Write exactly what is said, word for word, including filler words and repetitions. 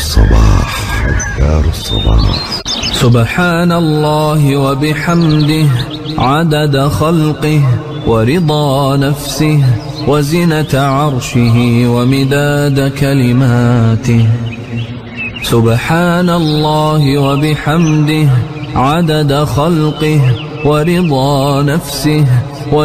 الصباح أذكار الصباح. سبحان الله وبحمده عدد خلقه ورضا نفسه وزنة عرشه ومداد كلماته. سبحان الله وبحمده عدد خلقه ورضا نفسه